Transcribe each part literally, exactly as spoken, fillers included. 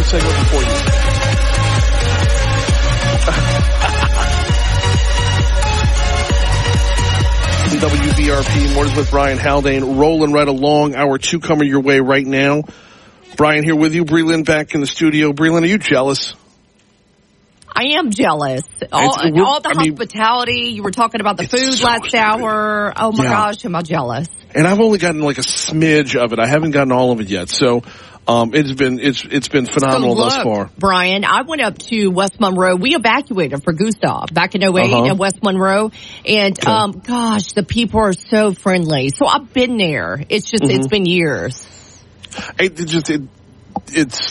segment before you. W B R P, Mornings with Brian Haldane, rolling right along. Hour two coming your way right now. Brian here with you. Breland back in the studio. Breland, are you jealous? I am jealous. All, all the I hospitality. Mean, you were talking about the food so last hour. Oh, my yeah. gosh, am I jealous. And I've only gotten like a smidge of it. I haven't gotten all of it yet. So um, it's been it's it's been phenomenal so look, thus far. Brian, I went up to West Monroe. We evacuated for Gustav back in oh eight uh-huh. in West Monroe. And, okay. um, gosh, the people are so friendly. So I've been there. It's just, mm-hmm. it's been years. It, it just, it, it's...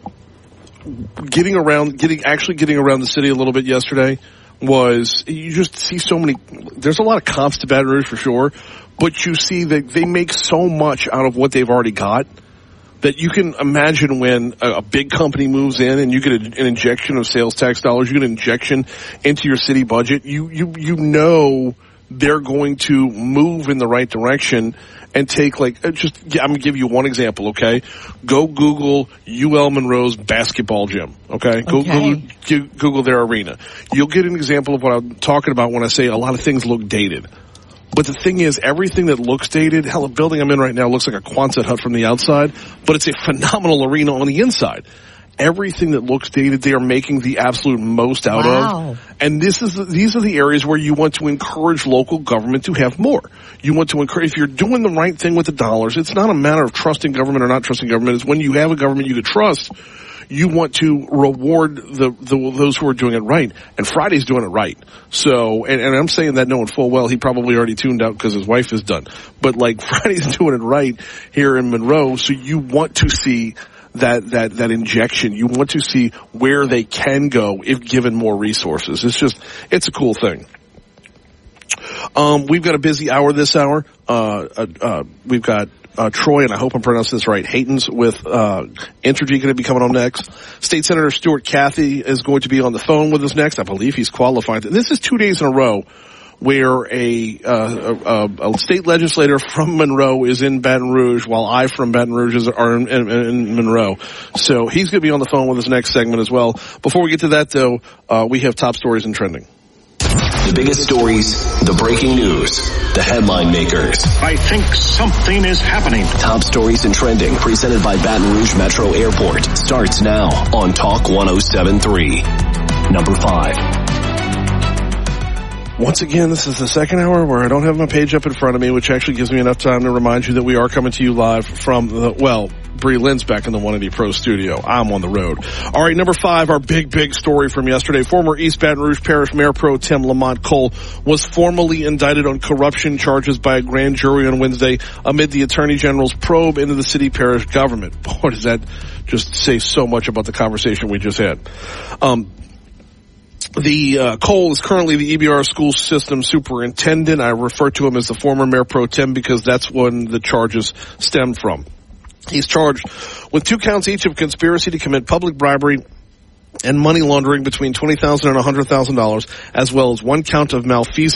Getting around, getting actually getting around the city a little bit yesterday was, you just see so many, there's a lot of comps to Baton Rouge for sure, but you see that they make so much out of what they've already got that you can imagine when a, a big company moves in and you get a, an injection of sales tax dollars, you get an injection into your city budget, you, you, you know they're going to move in the right direction and take like, just, I'm going to give you one example, okay? Go Google U L Monroe's basketball gym, okay? Go okay. Google, Google their arena. You'll get an example of what I'm talking about when I say a lot of things look dated. But the thing is, everything that looks dated, hell, the building I'm in right now looks like a Quonset hut from the outside, but it's a phenomenal arena on the inside. Everything that looks dated, they are making the absolute most out wow. of. And this is, these are the areas where you want to encourage local government to have more. You want to encourage, if you're doing the right thing with the dollars, it's not a matter of trusting government or not trusting government. It's when you have a government you can trust, you want to reward the, the those who are doing it right. And Friday's doing it right. So, and, and I'm saying that knowing full well he probably already tuned out because his wife is done. But like, Friday's doing it right here in Monroe, so you want to see that, that, that injection. You want to see where they can go if given more resources. It's just, it's a cool thing. Um, we've got a busy hour this hour. Uh, uh, uh we've got, uh, Troy, and I hope I'm pronouncing this right, Haytons with, uh, Entergy going to be coming on next. State Senator Stuart Cathy is going to be on the phone with us next. I believe he's qualified. This is two days in a row where a, uh, a, a state legislator from Monroe is in Baton Rouge while I from Baton Rouge are in, in, in Monroe. So he's going to be on the phone with us next segment as well. Before we get to that, though, uh, we have top stories and trending. The biggest stories, the breaking news, the headline makers. I think something is happening. Top stories and trending, presented by Baton Rouge Metro Airport, starts now on Talk one oh seven point three. Number five. Once again, this is the second hour where I don't have my page up in front of me, which actually gives me enough time to remind you that we are coming to you live from the, well, Bree Lynn's back in the one eighty Pro studio. I'm on the road. All right, number five, our big, big story from yesterday. Former East Baton Rouge Parish Mayor Pro Tem Lamont Cole was formally indicted on corruption charges by a grand jury on Wednesday amid the Attorney General's probe into the city parish government. Boy, does that just say so much about the conversation we just had. Um, The, uh, Cole is currently the E B R school system superintendent. I refer to him as the former mayor pro tem because that's when the charges stem from. He's charged with two counts each of conspiracy to commit public bribery and money laundering between twenty thousand dollars and one hundred thousand dollars, as well as one count of malfeasance